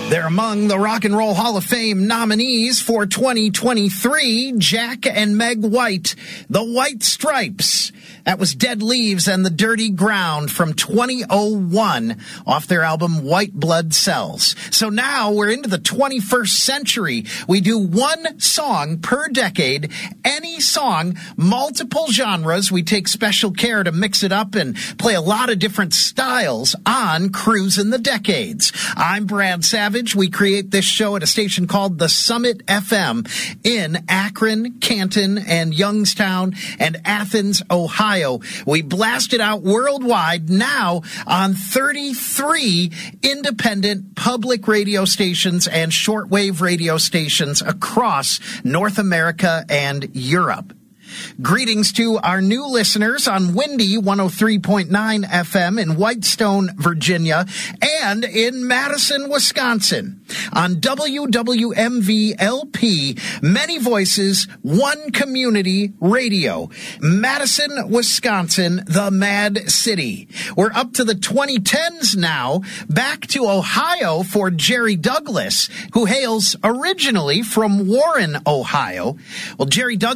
They're among the Rock and Roll Hall of Fame nominees for 2023, Jack and Meg White, The White Stripes. That was Dead Leaves and the Dirty Ground from 2001 off their album White Blood Cells. So now we're into the 21st century. We do one song per decade, any song, multiple genres. We take special care to mix it up and play a lot of different styles on Cruisin' the Decades. I'm Brad Savage. We create this show at a station called The Summit FM in Akron, Canton, and Youngstown, and Athens, Ohio. We blast it out worldwide now on 33 independent public radio stations and shortwave radio stations across North America and Europe. Greetings to our new listeners on Windy 103.9 FM in Whitestone, Virginia, and in Madison, Wisconsin. On WWMV-LP, Many Voices, One Community Radio, Madison, Wisconsin, the Mad City. We're up to the 2010s now, back to Ohio for Jerry Douglas, who hails originally from Warren, Ohio. Well, Jerry Douglas